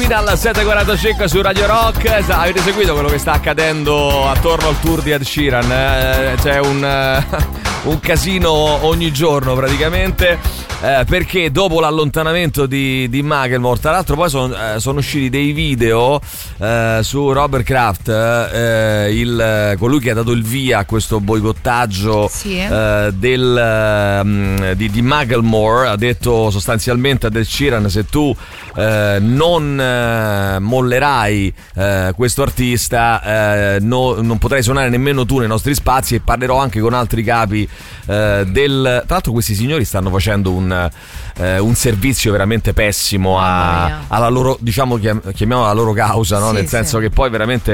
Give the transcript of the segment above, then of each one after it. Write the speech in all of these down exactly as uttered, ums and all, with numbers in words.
Criminal sette e quarantacinque su Radio Rock. Avete seguito quello che sta accadendo attorno al tour di Ed Sheeran? Eh, c'è un, uh, un casino ogni giorno praticamente. Eh, perché dopo l'allontanamento di, di Macklemore, tra l'altro poi son, eh, sono usciti dei video eh, su Robert Kraft, eh, il, colui che ha dato il via a questo boicottaggio sì. eh, del, um, di, di Macklemore. Ha detto sostanzialmente a Ed Sheeran: se tu eh, non eh, mollerai eh, questo artista, eh, no, non potrai suonare nemmeno tu nei nostri spazi, e parlerò anche con altri capi eh, del... Tra l'altro questi signori stanno facendo un Eh, un servizio veramente pessimo a, alla loro, diciamo, chiamiamola la loro causa, no? Sì, nel senso sì. che poi veramente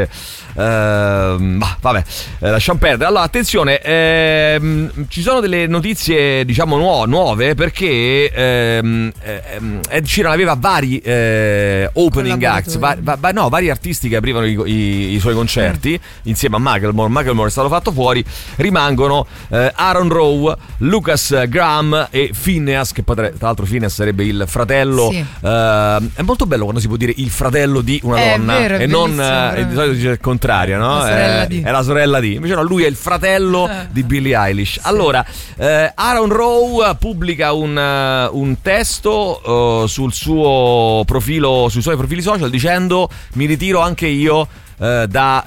eh, bah, vabbè, eh, lasciamo perdere. Allora attenzione, eh, ci sono delle notizie, diciamo, nuo- nuove perché ehm, ehm, Ed Sheeran aveva vari eh, opening acts, va- va- va- no, vari artisti che aprivano i, i, i suoi concerti mm. insieme a Macklemore. Macklemore è stato fatto fuori. Rimangono eh, Aaron Rowe, Lucas Graham e Phineas, che potre- tra l'altro Phineas sarebbe il fratello. Sì. eh, è molto bello quando si può dire il fratello di una È donna, vero, è e non bellissimo, eh, di solito dice il contrario, no? La sorella Eh, di. è la sorella di, invece no, lui è il fratello di Billie Eilish. Allora eh, Aaron Rowe pubblica un, uh, un testo uh, sul suo profilo, sui suoi profili social, dicendo: mi ritiro anche io Uh, da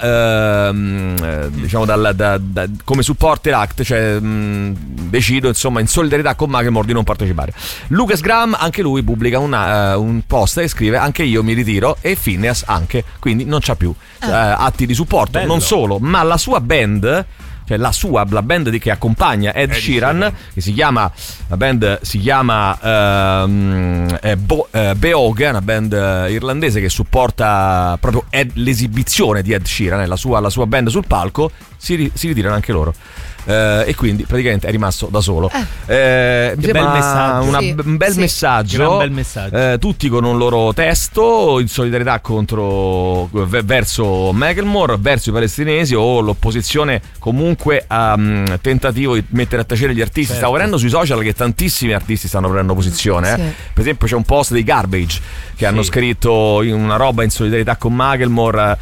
uh, diciamo dal, da, da, come supporter act, cioè mh, decido insomma in solidarietà con Macklemore di non partecipare. Lucas Graham anche lui pubblica una, uh, un post e scrive: anche io mi ritiro, e Phineas anche, quindi non c'ha più uh, atti di supporto. Bello. Non solo, ma la sua band, cioè la sua la band di, che accompagna Ed, Ed Sheeran, Sheeran, che si chiama, la band si chiama ehm, eh, Bo, eh, Beog, una band eh, irlandese che supporta proprio Ed, l'esibizione di Ed Sheeran, eh, la sua, la sua band sul palco, si, si ritirano anche loro. Uh, e quindi praticamente è rimasto da solo. Eh. Eh, mi bel messaggio. Una, sì, un bel sì. messaggio, bel messaggio. Eh, tutti con un loro testo in solidarietà contro verso Macklemore, verso i palestinesi, o l'opposizione comunque a um, tentativo di mettere a tacere gli artisti. Certo. Stavo vedendo sui social che tantissimi artisti stanno prendendo posizione. Sì. eh. Per esempio c'è un post dei Garbage che sì. hanno scritto una roba in solidarietà con Macklemore,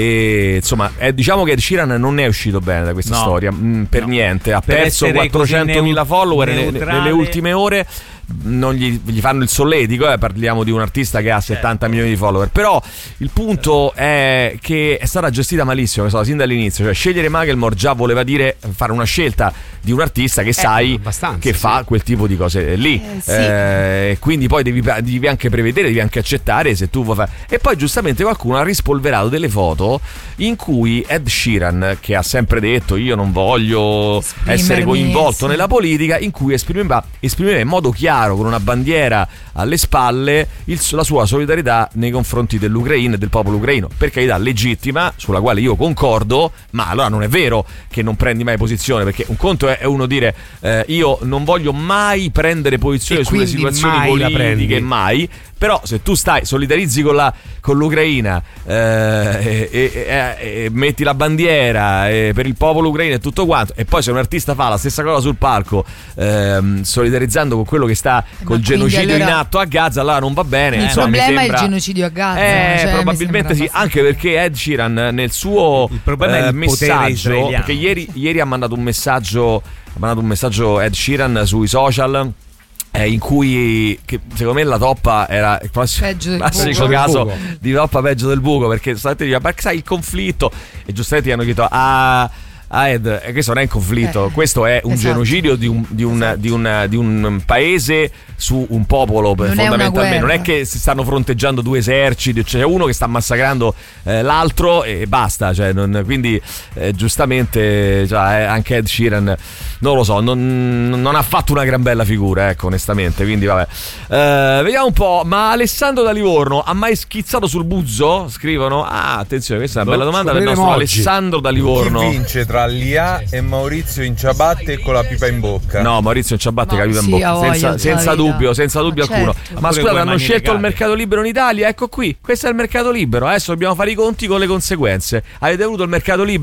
e insomma eh, diciamo che Ed Sheeran non è uscito bene da questa no. storia, mh, per no. niente. Ha Per perso quattrocentomila follower nelle, nelle ultime ore. Non gli, gli fanno il solletico, eh, parliamo di un artista che ha settanta milioni di follower. Però il punto è che è stata gestita malissimo, so, sin dall'inizio. Cioè scegliere Macklemore già voleva dire fare una scelta di un artista che sai eh, che fa sì. quel tipo di cose lì, eh, sì. eh, quindi poi devi, devi anche prevedere, devi anche accettare se tu vuoi fare. E poi giustamente qualcuno ha rispolverato delle foto in cui Ed Sheeran, che ha sempre detto io non voglio Esprimermi, essere coinvolto sì. nella politica, in cui esprimeva, esprimeva in modo chiaro, con una bandiera alle spalle, il, la sua solidarietà nei confronti dell'Ucraina e del popolo ucraino. Per carità, legittima, sulla quale io concordo, ma allora non è vero che non prendi mai posizione, perché un conto è, è uno dire eh, io non voglio mai prendere posizione e sulle situazioni mai politiche, mai. Però se tu stai, solidarizzi con, la, con l'Ucraina eh, e, e, e, e metti la bandiera eh, per il popolo ucraino e tutto quanto, e poi se un artista fa la stessa cosa sul palco eh, solidarizzando con quello che sta eh, col genocidio allora, in atto a Gaza, allora non va bene. Il Insomma, problema mi sembra, è il genocidio a Gaza. eh, cioè, probabilmente sì, anche perché Ed Sheeran nel suo il problema eh, è il messaggio, perché ieri, ieri ha mandato un messaggio ha mandato un messaggio Ed Sheeran sui social, Eh, in cui che, secondo me la toppa era il peggio classico caso di toppa peggio del buco, perché state dicendo, ma sai il conflitto, e giustamente gli hanno chiesto ah, ah Ed, eh, questo non è un conflitto, eh, questo è un esatto. genocidio di un, di, un, esatto. di, un, di un paese su un popolo, non fondamentalmente. È non è che si stanno fronteggiando due eserciti, c'è uno che sta massacrando eh, l'altro e basta, cioè, non, quindi eh, giustamente cioè, anche Ed Sheeran non lo so, non, non ha fatto una gran bella figura, ecco, onestamente, quindi vabbè. Eh, vediamo un po', ma Alessandro da Livorno ha mai schizzato sul buzzo? Scrivono. Ah, attenzione, questa è una bella domanda del nostro oggi. Alessandro da Livorno. Chi vince tra Lia e Maurizio in ciabatte con la pipa in bocca? No, Maurizio in ciabatte, no, capito, sì, in bocca, voglia, senza, senza dubbio, senza dubbio ma alcuno. certo. Ma Pure scusate, quei hanno scelto legali. il mercato libero in Italia, ecco qui, questo è il mercato libero, adesso dobbiamo fare i conti con le conseguenze. Avete avuto il mercato libero?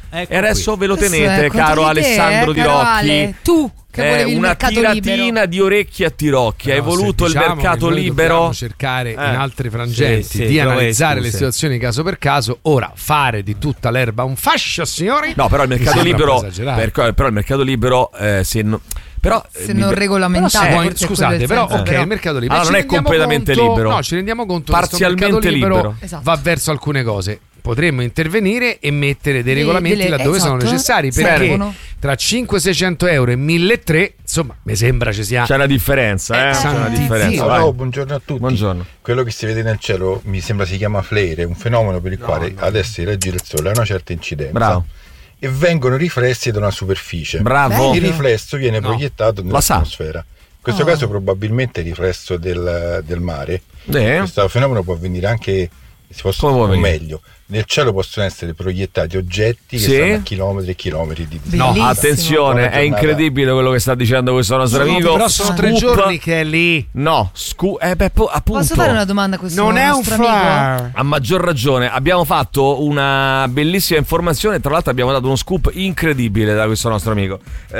ecco e adesso qui. ve lo Questo tenete, è contro caro di te, Alessandro eh, Di caro Rocchi. Ale. Tu che È volevi il una mercato tiratina libero. di orecchie a Tirocchi. Hai Però voluto se il diciamo mercato che noi libero. dobbiamo cercare Eh. in altri frangenti Sì, sì, di dove analizzare le scuse? situazioni caso per caso. Ora fare di tutta l'erba un fascio, signori. No, però il mi mercato sembra un libero. po' esagerato. per- però il mercato libero, eh, se no- però Se eh, mi- non Però regolamentato, se vuoi- forse è scusate, quello il però senso, ok, però. il mercato libero Allora, non ci è rendiamo completamente conto- libero. No, ci rendiamo conto che questo Parzialmente mercato libero, libero. Esatto. va verso alcune cose. Potremmo intervenire e mettere dei Dei- regolamenti delle- laddove sono esatto, necessari, perché servono. tra cinquecento seicento euro e milletrecento, insomma, mi sembra ci sia. c'è una differenza, eh? C'è una santi differenza. zio. vai. Ciao, buongiorno a tutti. Buongiorno. Quello che si vede nel cielo mi sembra si chiama flare, un fenomeno per il quale adesso i raggi del sole hanno una certa incidenza Bravo. e vengono riflessi da una superficie. Bravo. Il riflesso viene No. proiettato La sa. nell'atmosfera. In questo Oh. caso probabilmente il riflesso del, del mare. Eh? Questo fenomeno può avvenire anche, si possono, Come può o avvenire? meglio, nel cielo possono essere proiettati oggetti che Sì. stanno a chilometri e chilometri di distanza. No, Bellissimo. attenzione, Buona è giornata. incredibile quello che sta dicendo questo nostro Sono- amico. però sono tre Scoop. giorni che è lì. No, scu- eh, beh, po- appunto. Posso fare una domanda a questo Non è un nostro amico? flare. A maggior ragione, abbiamo fatto una bellissima informazione. Tra l'altro, abbiamo dato uno scoop incredibile da questo nostro amico.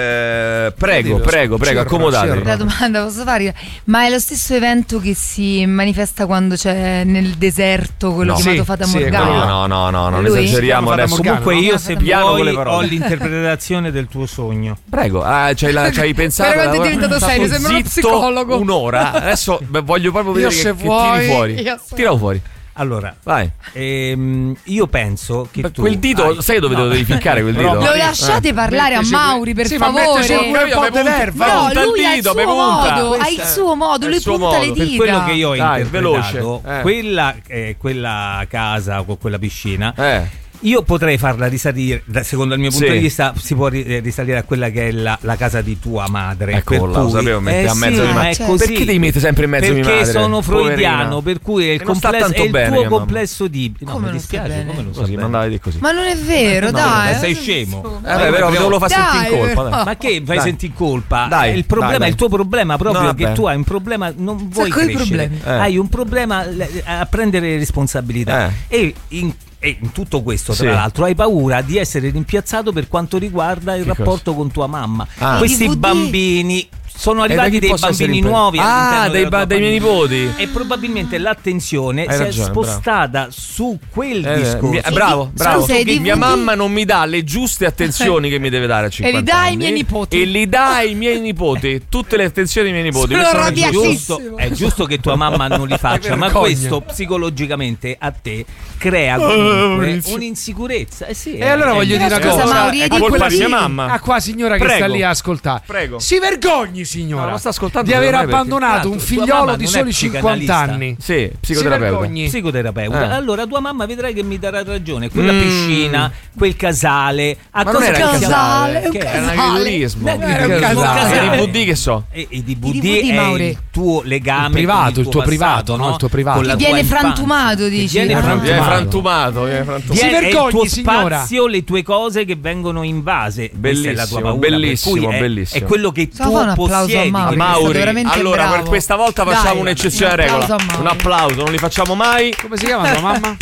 Eh, prego, Dillo, prego, prego, Cirro, accomodatevi. Cirro. La domanda posso fare? Ma è lo stesso evento che si manifesta quando c'è nel deserto quello No. chiamato Sì, Fata sì, è Morgana? quello là. No, no, no, non Lui? esageriamo Fata adesso. Morgana. Comunque no? io se Piano con vuoi le parole. ho l'interpretazione del tuo sogno. Prego, ah, c'hai, la- c'hai pensato. Veramente è guarda, diventato stato serio, sembra uno zitto psicologo. Un'ora. Adesso beh, voglio proprio Io vedere se che, che vuoi- tiri fuori. io so. Tiralo fuori. Allora, Vai. ehm, io penso che Beh, tu quel dito, hai- sai dove no. lo devi ficcare quel Però- dito? Lo lasciate parlare a metteci- Mauri, per sì, ma favore. metteci un bel po' dell'erba. No, punta il lui ha il dito, suo me punta. modo, ha Questo il è- suo modo, è lui il suo punta le modo. dita. Per quello che io ho Dai, interpretato, veloce, eh. quella, eh, quella casa con quella piscina, Eh. io potrei farla risalire, da- secondo il mio punto Sì. di vista, si può ri- eh, risalire a quella che è la, la casa di tua madre. Ecco, per là, lo cui- sapevo, mette eh a mezzo sì, di ma me. è Certo. così. Perché devi mettere sempre in mezzo Perché mia madre? sono freudiano, Poverina. per cui è il Che non sta complesso, tanto è il bene, tuo mia mamma. complesso di. No, Come mi non sta dispiace, bene? come lo sa Così, bene? mandava di così. Ma non è vero, No, dai. ma sei eh, scemo. su. Eh, beh, però te lo fa sentire in Dai, colpa. però. Dai. Ma che fai Dai. sentire in colpa? Dai, il problema dai, dai. è il tuo problema proprio No, che vabbè. tu hai un problema, non vuoi Sacco di crescere. problemi. Eh. Hai un problema le- a prendere responsabilità. E in, e in tutto questo, tra Sì. l'altro, hai paura di essere rimpiazzato per quanto riguarda il Che rapporto con tua mamma. Ah. Questi I D V D. bambini sono E da arrivati chi dei posso essere bambini impe- nuovi Ah, all'interno dei della ba- tua dei miei famiglia. nipoti. E probabilmente l'attenzione Hai si ragione, è spostata su quel Eh, discorso. mi- eh, bravo, bravo. Scusa, i D V D Mia mamma non mi dà le giuste attenzioni che mi deve dare a cinquanta E li dà ai anni. miei nipoti. E li dà ai miei nipoti. Tutte le attenzioni ai miei nipoti. Sono Questo non è arrabbiati. giusto. Giusto, è giusto che tua mamma non li faccia, ma vergogna. questo psicologicamente a te crea Oh, comunque un'insicurezza. Eh sì, E allora eh, voglio eh, dire una scusa, cosa. Mauri, è a di quella colpa di mia sì- mamma. A qua signora che Prego. sta lì a ascoltare. Prego. Si vergogni, signora. No, non sta ascoltando di aver secondo me, perché- abbandonato un Tanto, tua figliolo mamma di non è soli cinquanta psicanalista. anni. Sì, Si psicoterapeuta. vergogni. psicoterapeuta. Eh. Allora tua mamma vedrai che mi darà ragione. Quella Mm. piscina, quel casale, a Ma non cosa era il pensiamo? casale, è un Che Era era? un agriturismo. Eh, Era un agriturismo, casale. E i D V D che so. E i D V D, I D V D, è Mauri. il tuo legame Il privato, con il tuo passato, privato, no? Il tuo privato. Con la Che tua viene infanzia. frantumato, Che dici? viene Ah. frantumato. Viene frantumato. Viene frantumato. Si Viene- è il vergogni, tuo signora. spazio, le tue cose che vengono invase. Questa è la tua Bellissimo, paura, per bellissimo, cui è, bellissimo. è quello che Possiamo tu fare un applauso a possiedi. Mauri? di- È stato Mauri, veramente allora bravo. per questa volta facciamo Dai, un'eccezione un alla regola. applauso a Mauri. Un applauso, non li facciamo mai. Come si chiama tua mamma?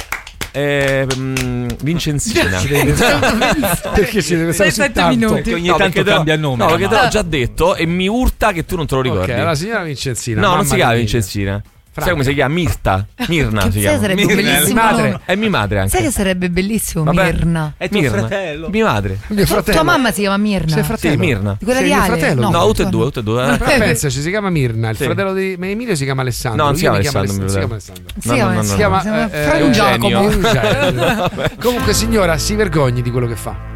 Eh, mm, Vincenzina. Perché ci deve stare così Sette tanto? minuti. Perché ogni No, tanto perché te lo- cambia il nome. No, la perché te mamma. l'ho già detto e mi urta che tu non te lo Ok, ricordi. la signora Vincenzina. No, non mamma si chiama di Vincenzina. Franca. Sai come si chiama? Mirta. Mirna si Sai, chiama. sarebbe un Mirna, bellissimo madre. nome. È mia madre anche. Sai che sarebbe bellissimo Vabbè. Mirna? È tuo Mirna. fratello. Mia madre. Mio fratello. Tua mamma si chiama Mirna. Sei Sì, fratello? Mirna. Di quella Sei di mio Ale? fratello? No, No, tutte e due, tutte e due. eh. Però pensa, ci si chiama Mirna, il Sì. fratello di Emilio si chiama Alessandro. No, non io si chiama mi chiamo Alessandro, Alessandro. mi Si chiama pare. Alessandro. Si No, chiama, no, no, si no. chiama, Si si chiama chiama, eh, Fra Eugenio. Giacomo. Eugenio. Comunque signora, si vergogni di quello che fa.